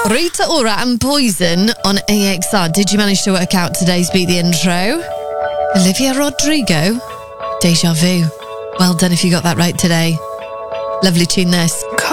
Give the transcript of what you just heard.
Rita Ora and Poison on AXR. Did you manage to work out today's Beat the Intro? Olivia Rodrigo, Deja Vu. Well done if you got that right today. Lovely tune this.